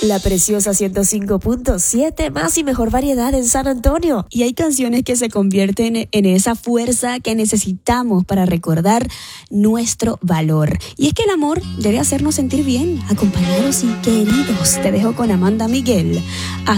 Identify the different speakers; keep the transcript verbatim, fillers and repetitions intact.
Speaker 1: La preciosa ciento cinco punto siete, más y mejor variedad en San Antonio.
Speaker 2: Y hay canciones que se convierten en esa fuerza que necesitamos para recordar nuestro valor. Y es que el amor debe hacernos sentir bien, acompañados y queridos. Te dejo con Amanda Miguel.